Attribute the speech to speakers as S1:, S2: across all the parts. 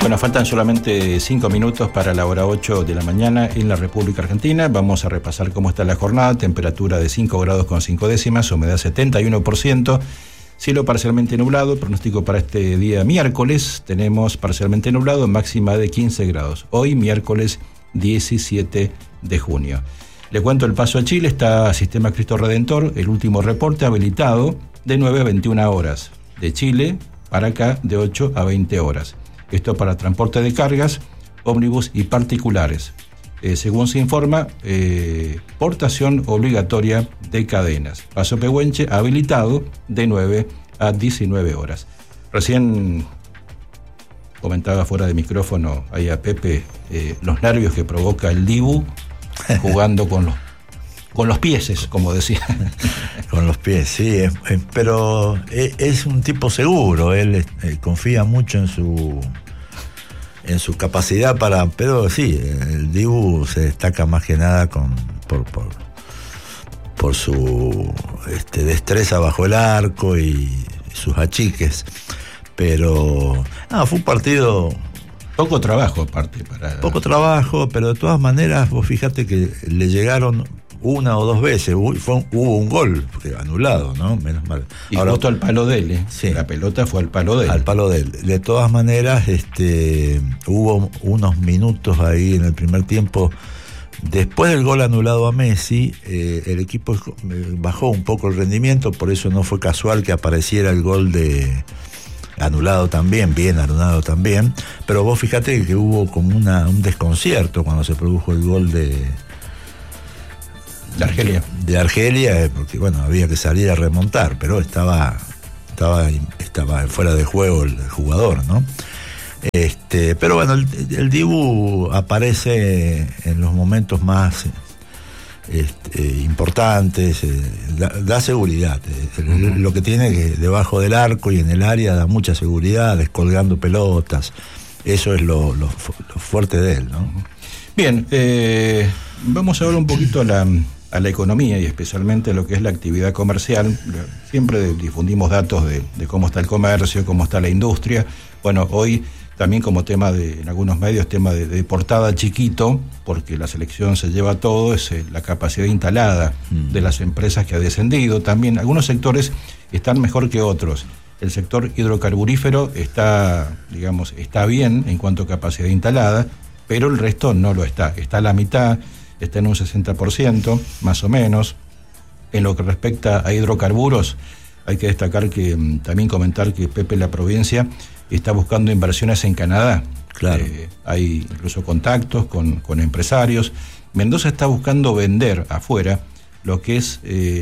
S1: Bueno, faltan solamente 5 minutos para la hora 8 de la mañana en la República Argentina. Vamos a repasar cómo está la jornada. Temperatura de 5 grados con 5 décimas, humedad 71%, cielo parcialmente nublado. Pronóstico para este día miércoles, tenemos parcialmente nublado, máxima de 15 grados. Hoy, miércoles 17 de junio. Le cuento el paso a Chile, está Sistema Cristo Redentor, el último reporte habilitado de 9 a 21 horas. De Chile para acá, de 8 a 20 horas. Esto para transporte de cargas, ómnibus y particulares. Según se informa, portación obligatoria de cadenas. Paso Pehuenche habilitado de 9 a 19 horas. Recién comentaba fuera de micrófono ahí a Pepe los nervios que provoca el Dibu jugando con los pieses, como decía.
S2: Con los pies, sí, pero es un tipo seguro, él confía mucho en su capacidad pero sí, el Dibu se destaca más que nada por su destreza bajo el arco y sus achiques, pero fue un partido...
S1: Poco trabajo aparte.
S2: Poco trabajo, pero de todas maneras, vos fíjate que le llegaron una o dos veces, hubo un gol anulado, ¿no? Menos mal.
S1: Y justo al palo de él,
S2: sí.
S1: La pelota fue al palo de él.
S2: Al palo de él. De todas maneras, hubo unos minutos ahí en el primer tiempo. Después del gol anulado a Messi, el equipo bajó un poco el rendimiento, por eso no fue casual que apareciera el gol anulado también, bien anulado también, pero vos fíjate que hubo como un desconcierto cuando se produjo el gol de Argelia, porque bueno, había que salir a remontar, pero estaba fuera de juego el jugador, ¿no? Pero bueno, el Dibu aparece en los momentos más importantes, da seguridad. Lo que tiene que debajo del arco y en el área da mucha seguridad, descolgando pelotas. Eso es lo fuerte de él, ¿no?
S1: Bien, vamos a hablar un poquito a la economía y especialmente lo que es la actividad comercial. Siempre difundimos datos de cómo está el comercio, cómo está la industria. Bueno, hoy también como tema en algunos medios, tema de portada chiquito, porque la selección se lleva todo, es la capacidad instalada de las empresas que ha descendido. También algunos sectores están mejor que otros. El sector hidrocarburífero está bien en cuanto a capacidad instalada, pero el resto no lo está. Está a la mitad, está en un 60%, más o menos. En lo que respecta a hidrocarburos, hay que destacar también comentar que Pepe La Provincia está buscando inversiones en Canadá.
S2: Claro.
S1: Hay incluso contactos con empresarios. Mendoza está buscando vender afuera lo que es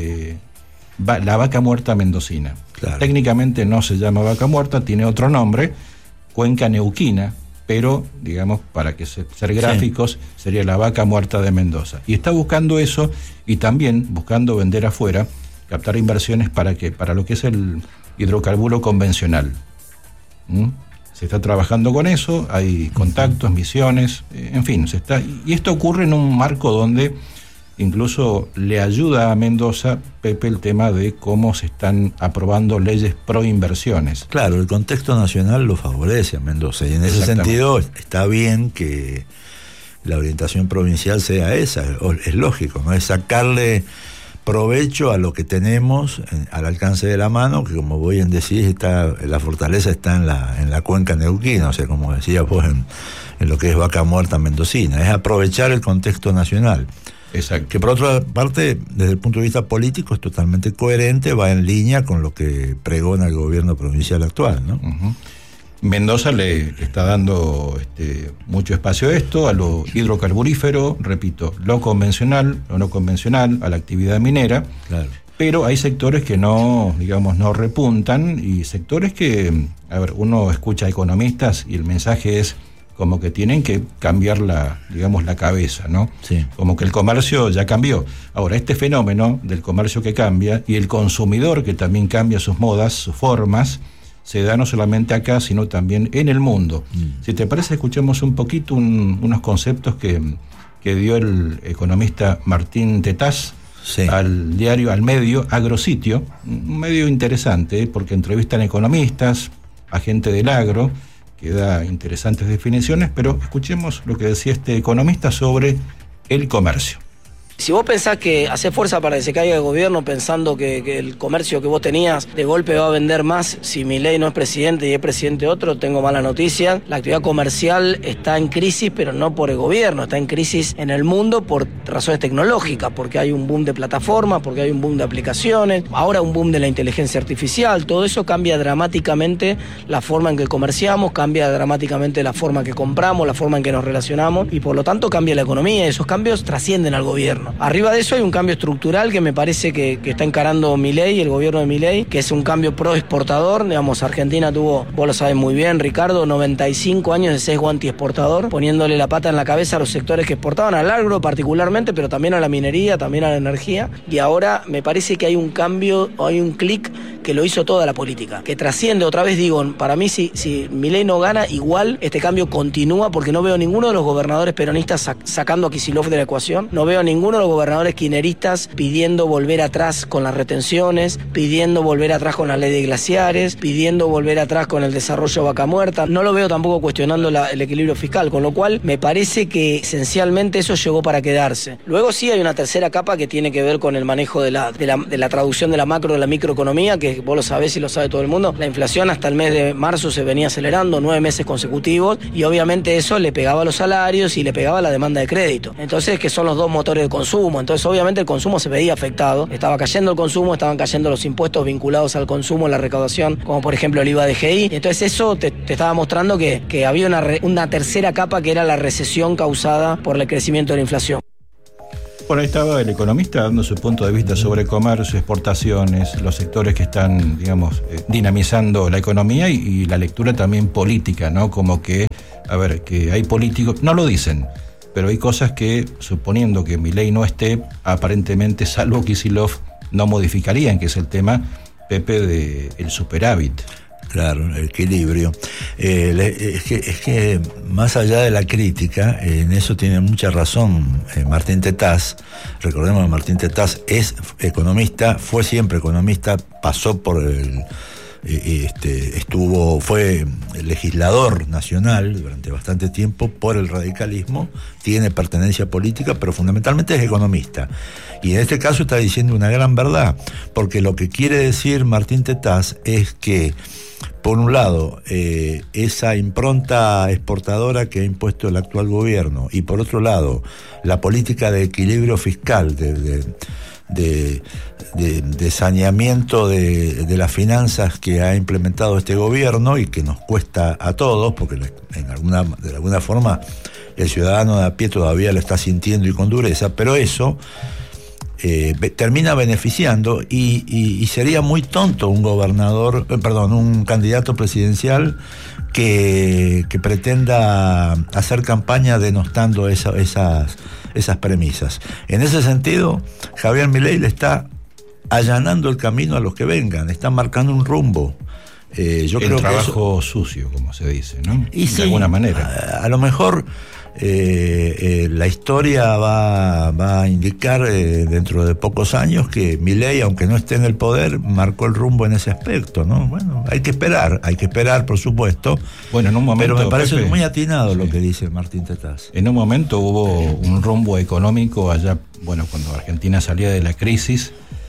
S1: la vaca muerta mendocina.
S2: Claro.
S1: Técnicamente no se llama vaca muerta, tiene otro nombre, cuenca neuquina, pero digamos, para que ser gráficos, sí, sería la vaca muerta de Mendoza. Y está buscando eso y también buscando vender afuera, captar inversiones para lo que es el hidrocarburo convencional. Se está trabajando con eso, hay contactos, misiones, en fin, y esto ocurre en un marco donde incluso le ayuda a Mendoza, Pepe, el tema de cómo se están aprobando leyes pro inversiones.
S2: Claro, el contexto nacional lo favorece a Mendoza, y en ese sentido está bien que la orientación provincial sea esa, es lógico, ¿no? Es sacarle provecho a lo que tenemos al alcance de la mano, que como voy en decir, la fortaleza está en la cuenca neuquina, o sea, como decías vos, en lo que es vaca muerta mendocina, es aprovechar el contexto nacional.
S1: Exacto.
S2: Que por otra parte, desde el punto de vista político, es totalmente coherente, va en línea con lo que pregona el gobierno provincial actual, ¿no?
S1: Uh-huh. Mendoza le está dando mucho espacio a esto, a lo hidrocarburífero, repito, lo convencional, lo no convencional, a la actividad minera,
S2: claro.
S1: Pero hay sectores que no repuntan, y sectores que, uno escucha a economistas y el mensaje es como que tienen que cambiar la cabeza, ¿no?
S2: Sí.
S1: Como que el comercio ya cambió. Ahora, este fenómeno del comercio que cambia y el consumidor que también cambia sus modas, sus formas, se da no solamente acá, sino también en el mundo. Si te parece, escuchemos un poquito unos conceptos que dio el economista Martín Tetaz,
S2: sí,
S1: al medio Agrositio, un medio interesante, porque entrevistan economistas, a gente del agro, que da interesantes definiciones, pero escuchemos lo que decía este economista sobre el comercio.
S3: Si vos pensás que hacés fuerza para que se caiga el gobierno pensando que el comercio que vos tenías de golpe va a vender más si Milei no es presidente y es presidente otro, tengo mala noticia. La actividad comercial está en crisis, pero no por el gobierno, está en crisis en el mundo por razones tecnológicas, porque hay un boom de plataformas, porque hay un boom de aplicaciones, ahora un boom de la inteligencia artificial. Todo eso cambia dramáticamente la forma en que comerciamos, cambia dramáticamente la forma que compramos, la forma en que nos relacionamos, y por lo tanto cambia la economía, y esos cambios trascienden al gobierno. Arriba de eso hay un cambio estructural que me parece que está encarando Milei, el gobierno de Milei, que es un cambio pro exportador. Digamos, Argentina tuvo, vos lo sabés muy bien, Ricardo, 95 años de sesgo anti-exportador, poniéndole la pata en la cabeza a los sectores que exportaban, al agro particularmente, pero también a la minería, también a la energía. Y ahora me parece que hay un cambio, hay un clic que lo hizo toda la política, que trasciende. Otra vez digo, para mí si Milei no gana, igual este cambio continúa, porque no veo ninguno de los gobernadores peronistas sacando a Kicillof de la ecuación, no veo ninguno de los gobernadores kirchneristas pidiendo volver atrás con las retenciones, pidiendo volver atrás con la ley de glaciares, pidiendo volver atrás con el desarrollo de Vaca Muerta. No lo veo tampoco cuestionando el equilibrio fiscal, con lo cual me parece que esencialmente eso llegó para quedarse. Luego sí hay una tercera capa que tiene que ver con el manejo de la traducción de la macro a la microeconomía, que vos lo sabés y lo sabe todo el mundo. La inflación hasta el mes de marzo se venía acelerando, 9 meses consecutivos, y obviamente eso le pegaba a los salarios y le pegaba a la demanda de crédito. Entonces, que son los dos motores de consumo. Entonces, obviamente el consumo se veía afectado. Estaba cayendo el consumo, estaban cayendo los impuestos vinculados al consumo, la recaudación, como por ejemplo el IVA de GI. Entonces eso te estaba mostrando que había una tercera capa, que era la recesión causada por el crecimiento de la inflación.
S1: Por ahí estaba el economista dando su punto de vista sobre comercio, exportaciones, los sectores que están, digamos, dinamizando la economía y la lectura también política, ¿no? Como que, a ver, que hay políticos, no lo dicen, pero hay cosas que, suponiendo que Milei no esté, aparentemente, salvo Kicillof, no modificarían, que es el tema, Pepe, del superávit.
S2: Claro, el equilibrio. Es que más allá de la crítica, en eso tiene mucha razón Martín Tetaz. Recordemos que Martín Tetaz es economista, fue siempre economista, pasó por fue legislador nacional durante bastante tiempo por el radicalismo, tiene pertenencia política, pero fundamentalmente es economista. Y en este caso está diciendo una gran verdad, porque lo que quiere decir Martín Tetaz es que, por un lado, esa impronta exportadora que ha impuesto el actual gobierno, y por otro lado, la política de equilibrio fiscal, de saneamiento de las finanzas que ha implementado este gobierno y que nos cuesta a todos, porque de alguna forma el ciudadano de a pie todavía lo está sintiendo y con dureza, pero eso termina beneficiando y sería muy tonto un candidato presidencial que pretenda hacer campaña denostando esas premisas. En ese sentido, Javier Milei le está allanando el camino a los que vengan, está marcando un rumbo. Yo creo
S1: trabajo sucio, como se dice, ¿no?
S2: Y
S1: de alguna manera.
S2: A lo mejor la historia va a indicar dentro de pocos años que Milei, aunque no esté en el poder, marcó el rumbo en ese aspecto, ¿no? Bueno, hay que esperar, por supuesto.
S1: Bueno, en un momento,
S2: pero me parece
S1: Pepe,
S2: muy atinado lo que dice Martín Tetaz.
S1: En un momento hubo un rumbo económico allá, bueno, cuando Argentina salía de la crisis,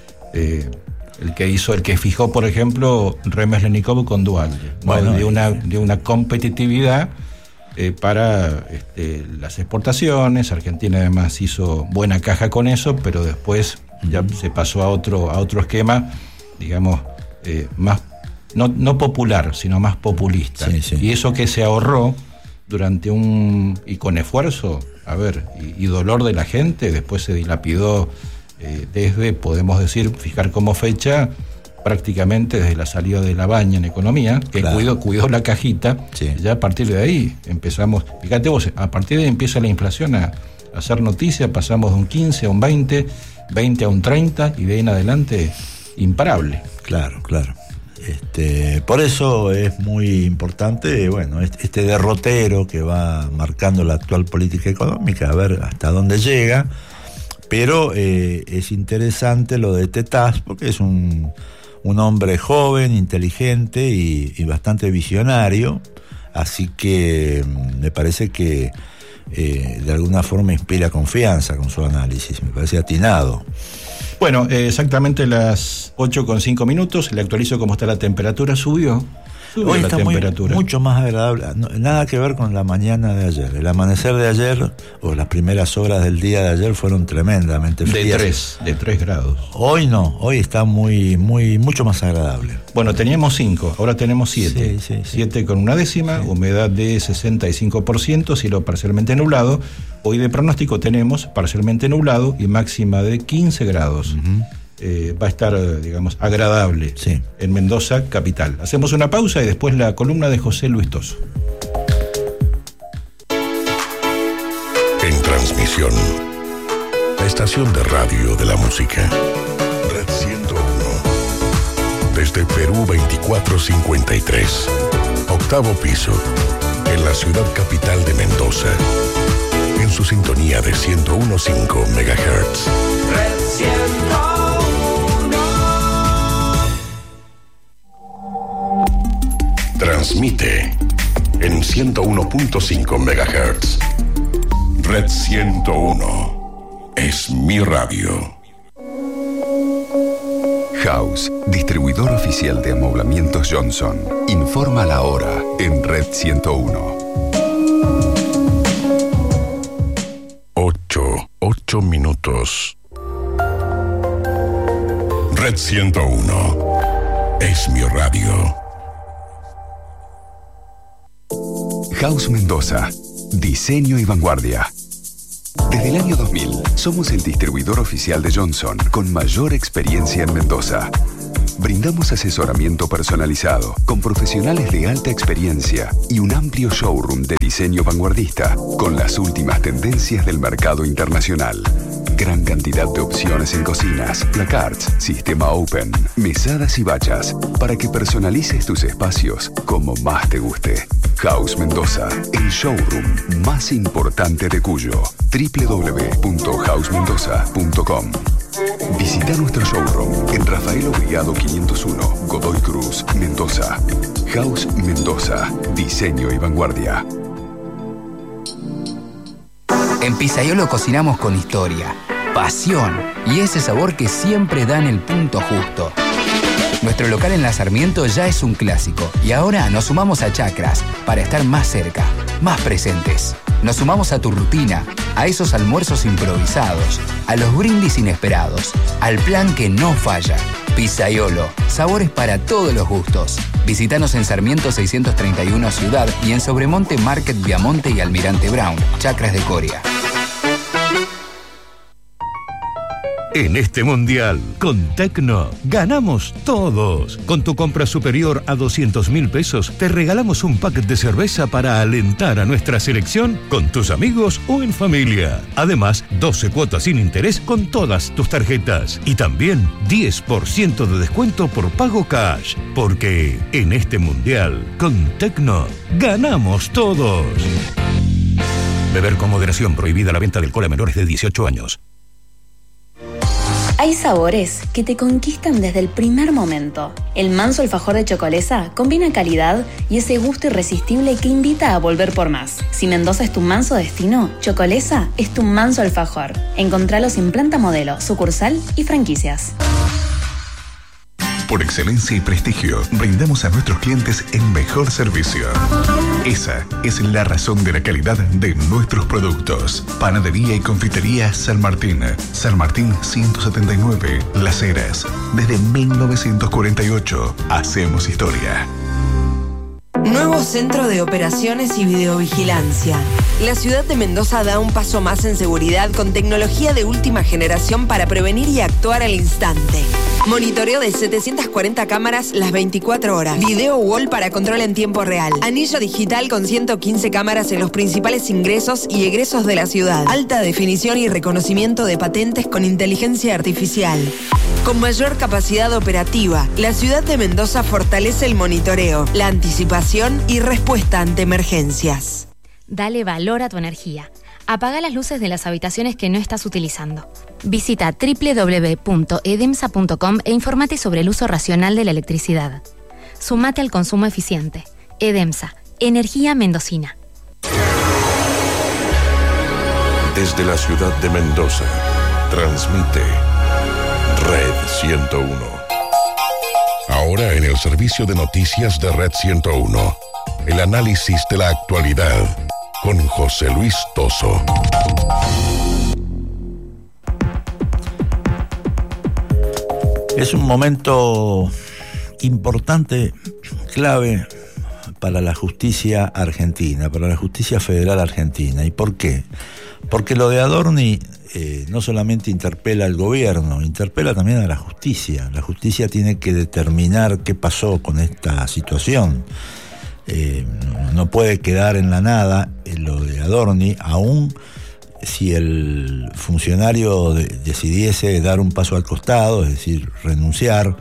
S1: el que fijó, por ejemplo, Remeslenikov con Dualde, bueno, de una competitividad para las exportaciones. Argentina además hizo buena caja con eso, pero después ya se pasó a otro esquema, digamos, más no popular, sino más populista. Sí. Y eso que se ahorró durante y con esfuerzo, y dolor de la gente, después se dilapidó desde, podemos decir, fijar como fecha, prácticamente desde la salida de la Baña en economía, que claro, cuidó la cajita. Sí. Ya a partir de ahí empezamos, fíjate vos, a partir de ahí empieza la inflación a hacer noticia, pasamos de un 15 a un 20 a un 30, y de ahí en adelante imparable.
S2: Claro. Por eso es muy importante, bueno, este derrotero que va marcando la actual política económica, a ver hasta dónde llega. Pero es interesante lo de Tetaz, porque es un hombre joven, inteligente y bastante visionario. Así que me parece que de alguna forma inspira confianza con su análisis, me parece atinado.
S1: Bueno, exactamente las 8:05 minutos, le actualizo cómo está la temperatura, subió
S2: Hoy
S1: la
S2: está
S1: temperatura.
S2: mucho más agradable, nada que ver con la mañana de ayer. El amanecer de ayer, o las primeras horas del día de ayer, fueron tremendamente frías.
S1: De 3 grados.
S2: Hoy no, hoy está mucho más agradable.
S1: Bueno, teníamos 5, ahora tenemos 7.
S2: Sí.
S1: 7 con una décima, sí. Humedad de 65%, cielo parcialmente nublado. Hoy de pronóstico tenemos parcialmente nublado y máxima de 15 grados. Uh-huh. Va a estar, digamos, agradable, sí, en Mendoza, capital. Hacemos una pausa y después la columna de José Luis Toso.
S4: En transmisión, la estación de radio de la música. Red 101. Desde Perú 2453. Octavo piso. En la ciudad capital de Mendoza. En su sintonía de 101.5 MHz.
S5: Red 101.
S4: Transmite en 101.5 MHz. Red 101 es mi radio.
S6: House, distribuidor oficial de amoblamientos Johnson. Informa la hora en Red 101.
S4: 8 minutos. Red 101 es mi radio.
S6: House Mendoza. Diseño y vanguardia. Desde el año 2000, somos el distribuidor oficial de Johnson con mayor experiencia en Mendoza. Brindamos asesoramiento personalizado con profesionales de alta experiencia y un amplio showroom de diseño vanguardista con las últimas tendencias del mercado internacional. Gran cantidad de opciones en cocinas, placards, sistema open, mesadas y bachas para que personalices tus espacios como más te guste. House Mendoza, el showroom más importante de Cuyo. www.housemendoza.com. Visita nuestro showroom en Rafael Obligado 501, Godoy Cruz, Mendoza. House Mendoza, diseño y vanguardia.
S7: En Pizzaiolo cocinamos con historia, pasión y ese sabor que siempre da en el punto justo. Nuestro local en La Sarmiento ya es un clásico y ahora nos sumamos a Chacras para estar más cerca, más presentes. Nos sumamos a tu rutina, a esos almuerzos improvisados, a los brindis inesperados, al plan que no falla. Pizzaiolo, sabores para todos los gustos. Visítanos en Sarmiento 631 Ciudad y en Sobremonte Market Viamonte y Almirante Brown, Chacras de Coria.
S8: En este mundial, con Tecno, ganamos todos. Con tu compra superior a 200.000 pesos, te regalamos un pack de cerveza para alentar a nuestra selección con tus amigos o en familia. Además, 12 cuotas sin interés con todas tus tarjetas. Y también 10% de descuento por pago cash. Porque en este mundial, con Tecno, ganamos todos. Beber con moderación, prohibida la venta de alcohol a menores de 18 años.
S9: Hay sabores que te conquistan desde el primer momento. El manso alfajor de Chocolesa combina calidad y ese gusto irresistible que invita a volver por más. Si Mendoza es tu manso destino, Chocolesa es tu manso alfajor. Encontralos en planta modelo, sucursal y franquicias.
S10: Por excelencia y prestigio, brindamos a nuestros clientes el mejor servicio. Esa es la razón de la calidad de nuestros productos. Panadería y confitería San Martín. San Martín 179, Las Heras. Desde 1948, hacemos historia.
S11: Nuevo Centro de Operaciones y Videovigilancia. La ciudad de Mendoza da un paso más en seguridad con tecnología de última generación para prevenir y actuar al instante. Monitoreo de 740 cámaras las 24 horas. Video wall para control en tiempo real. Anillo digital con 115 cámaras en los principales ingresos y egresos de la ciudad. Alta definición y reconocimiento de patentes con inteligencia artificial. Con mayor capacidad operativa, la ciudad de Mendoza fortalece el monitoreo, la anticipación y respuesta ante emergencias.
S12: Dale valor a tu energía. Apaga las luces de las habitaciones que no estás utilizando. Visita www.edemsa.com e infórmate sobre el uso racional de la electricidad. Sumate al consumo eficiente. Edemsa, Energía Mendocina.
S4: Desde la ciudad de Mendoza, transmite Red 101. Ahora en el servicio de noticias de Red 101, el análisis de la actualidad con José Luis Toso.
S2: Es un momento importante, clave para la justicia argentina, para la justicia federal argentina. ¿Y por qué? Porque lo de Adorni no solamente interpela al gobierno, interpela también a la justicia. La justicia tiene que determinar qué pasó con esta situación. No puede quedar en la nada lo de Adorni, aún si el funcionario decidiese dar un paso al costado, es decir, renunciar,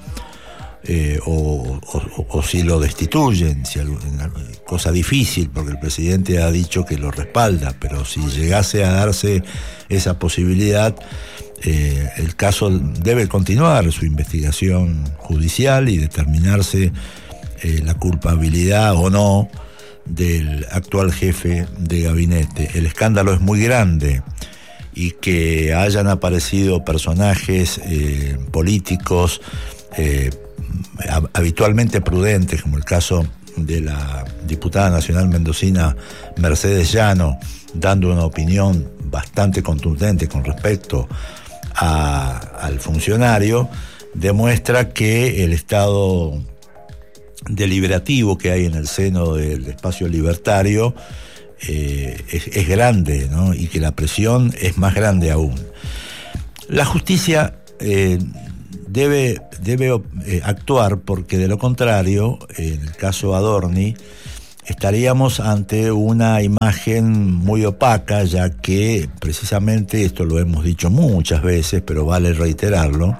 S2: o si lo destituyen, cosa difícil porque el presidente ha dicho que lo respalda, pero si llegase a darse esa posibilidad, el caso debe continuar su investigación judicial y determinarse la culpabilidad o no del actual jefe de gabinete. El escándalo es muy grande y que hayan aparecido personajes políticos habitualmente prudentes, como el caso de la diputada nacional mendocina Mercedes Llano, dando una opinión bastante contundente con respecto al funcionario, demuestra que el estado deliberativo que hay en el seno del espacio libertario es grande, ¿no? Y que la presión es más grande aún. La justicia debe actuar, porque de lo contrario, en el caso Adorni, estaríamos ante una imagen muy opaca, ya que precisamente, esto lo hemos dicho muchas veces, pero vale reiterarlo,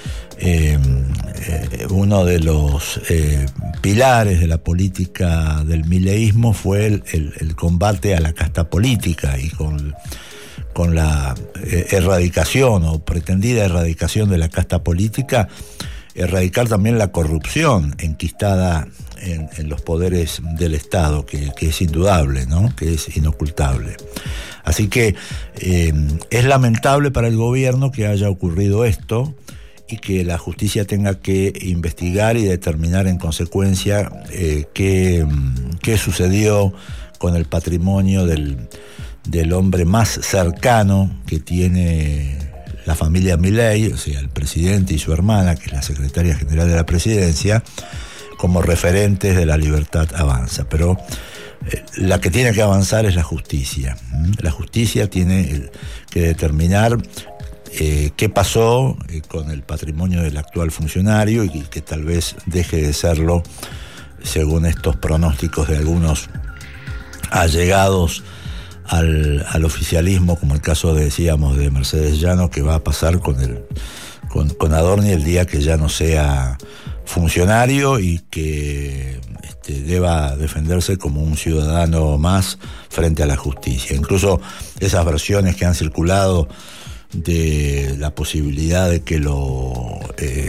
S2: uno de los pilares de la política del mileísmo fue el combate a la casta política, y con la erradicación o pretendida erradicación de la casta política, erradicar también la corrupción enquistada en los poderes del Estado, que es indudable, ¿no? Que es inocultable. Así que es lamentable para el gobierno que haya ocurrido esto y que la justicia tenga que investigar y determinar en consecuencia qué sucedió con el patrimonio del hombre más cercano que tiene la familia Milei, o sea, el presidente y su hermana, que es la secretaria general de la presidencia, como referentes de la Libertad Avanza. Pero la que tiene que avanzar es la justicia. La justicia tiene que determinar qué pasó con el patrimonio del actual funcionario, y que tal vez deje de serlo, según estos pronósticos de algunos allegados al oficialismo, como el caso, decíamos, de Mercedes Llano, que va a pasar con Adorni el día que ya no sea funcionario y que deba defenderse como un ciudadano más frente a la justicia. Incluso esas versiones que han circulado de la posibilidad de que lo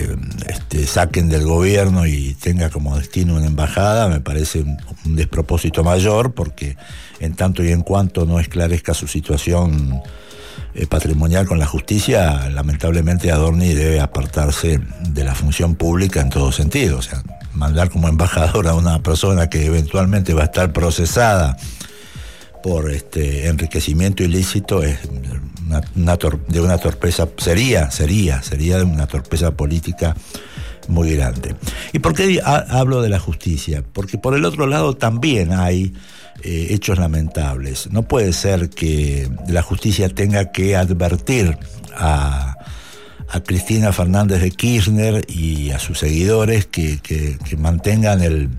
S2: saquen del gobierno y tenga como destino una embajada, me parece un despropósito mayor, porque en tanto y en cuanto no esclarezca su situación patrimonial con la justicia, lamentablemente Adorni debe apartarse de la función pública en todo sentido. O sea, mandar como embajador a una persona que eventualmente va a estar procesada por enriquecimiento ilícito es de una torpeza, sería de una torpeza política muy grande. ¿Y por qué hablo de la justicia? Porque por el otro lado también hay hechos lamentables. No puede ser que la justicia tenga que advertir a Cristina Fernández de Kirchner y a sus seguidores que mantengan el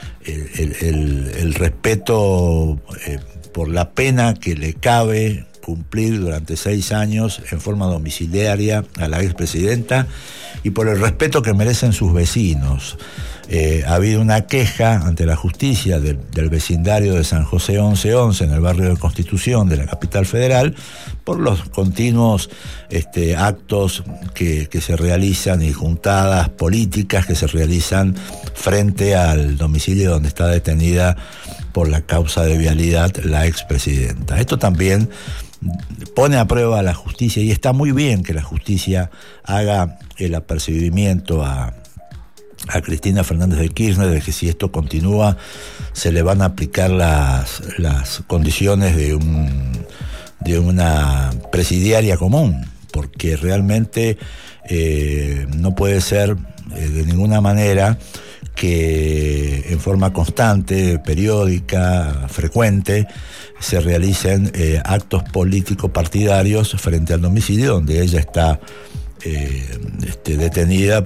S2: respeto por la pena que le cabe cumplir durante 6 años en forma domiciliaria a la expresidenta, y por el respeto que merecen sus vecinos. Ha habido una queja ante la justicia del vecindario de San José 1111, en el barrio de Constitución de la capital federal, por los continuos actos que se realizan, y juntadas políticas que se realizan frente al domicilio donde está detenida por la causa de vialidad la expresidenta. Esto también pone a prueba a la justicia, y está muy bien que la justicia haga el apercibimiento a Cristina Fernández de Kirchner de que si esto continúa se le van a aplicar las condiciones de una presidiaria común, porque realmente no puede ser de ninguna manera que en forma constante, periódica, frecuente, se realicen actos políticos partidarios frente al domicilio donde ella está detenida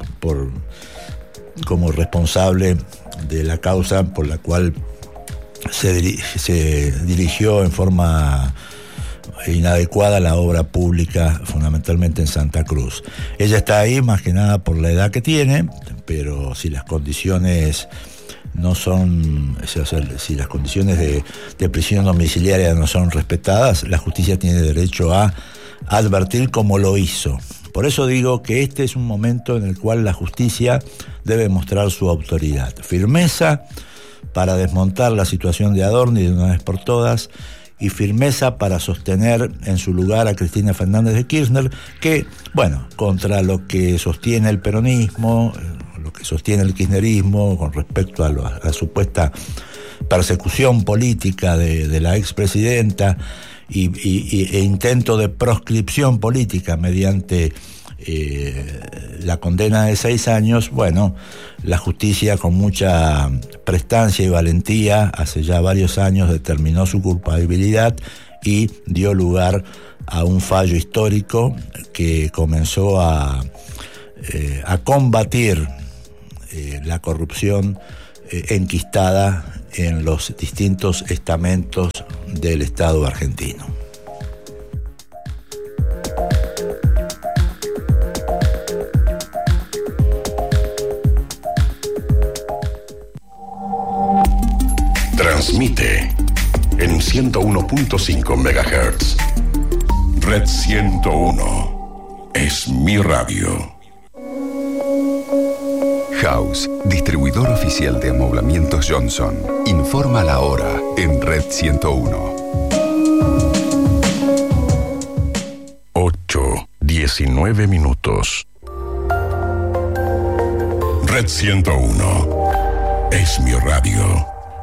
S2: como responsable de la causa por la cual se dirigió en forma inadecuada la obra pública, fundamentalmente en Santa Cruz. Ella está ahí más que nada por la edad que tiene, pero si las condiciones no son, si las condiciones de prisión domiciliaria no son respetadas, la justicia tiene derecho a advertir, como lo hizo. Por eso digo que este es un momento en el cual la justicia debe mostrar su autoridad, firmeza para desmontar la situación de Adorni de una vez por todas, y firmeza para sostener en su lugar a Cristina Fernández de Kirchner, que, bueno, contra lo que sostiene el peronismo, lo que sostiene el kirchnerismo con respecto a la supuesta persecución política de la expresidenta e intento de proscripción política mediante la condena de 6 años, bueno, la justicia con mucha prestancia y valentía hace ya varios años determinó su culpabilidad y dio lugar a un fallo histórico que comenzó a combatir la corrupción enquistada en los distintos estamentos del Estado argentino.
S4: Transmite en 101.5 MHz. Red 101 es mi radio.
S6: House, distribuidor oficial de amoblamientos Johnson. Informa la hora en Red 101.
S4: 8:19 minutos. Red 101 es mi radio.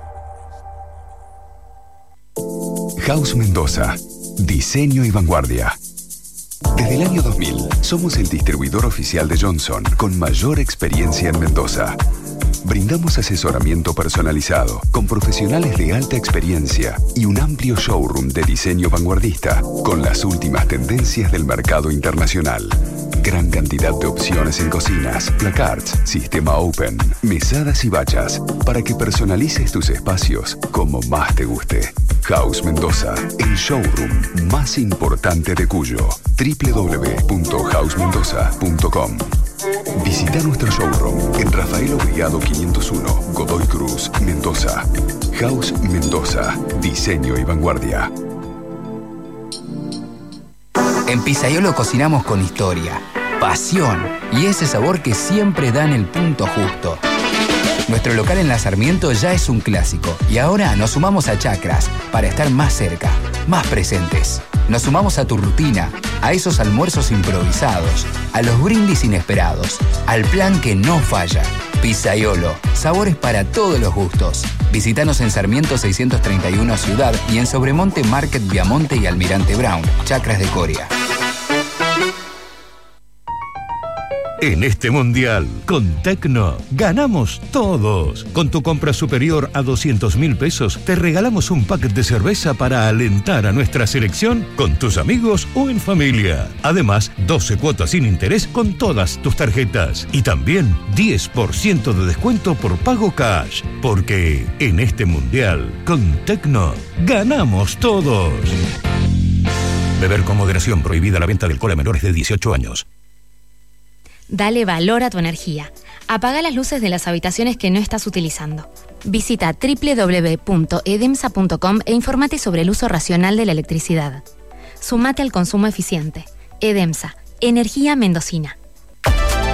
S6: House Mendoza, diseño y vanguardia. Desde el año 2000, somos el distribuidor oficial de Johnson con mayor experiencia en Mendoza. Brindamos asesoramiento personalizado con profesionales de alta experiencia y un amplio showroom de diseño vanguardista con las últimas tendencias del mercado internacional. Gran cantidad de opciones en cocinas, placards, sistema open, mesadas y bachas para que personalices tus espacios como más te guste. House Mendoza, el showroom más importante de Cuyo. www.housemendoza.com. Visita nuestro showroom en Rafael Obligado 501, Godoy Cruz, Mendoza. House Mendoza, diseño y vanguardia.
S7: En Pizzaiolo cocinamos con historia, pasión y ese sabor que siempre da en el punto justo. Nuestro local en La Sarmiento ya es un clásico y ahora nos sumamos a Chacras para estar más cerca, más presentes. Nos sumamos a tu rutina, a esos almuerzos improvisados, a los brindis inesperados, al plan que no falla. Pizzaiolo, sabores para todos los gustos. Visítanos en Sarmiento 631 Ciudad y en Sobremonte Market Viamonte y Almirante Brown, Chacras de Coria.
S8: En este mundial, con Tecno, ganamos todos. Con tu compra superior a 200.000 pesos, te regalamos un pack de cerveza para alentar a nuestra selección con tus amigos o en familia. Además, 12 cuotas sin interés con todas tus tarjetas. Y también 10% de descuento por pago cash. Porque en este mundial, con Tecno, ganamos todos. Beber con moderación, prohibida la venta de alcohol a menores de 18 años.
S12: Dale valor a tu energía. Apaga las luces de las habitaciones que no estás utilizando. Visita www.edemsa.com e infórmate sobre el uso racional de la electricidad. Sumate al consumo eficiente. Edemsa, energía mendocina.